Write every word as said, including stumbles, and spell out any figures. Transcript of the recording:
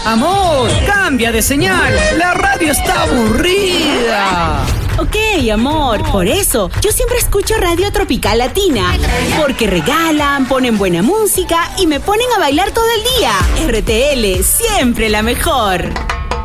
Amor, cambia de señal. La radio está aburrida. Ok, amor, por eso yo siempre escucho Radio Tropical Latina, porque regalan, ponen buena música y me ponen a bailar todo el día. R T L, siempre la mejor.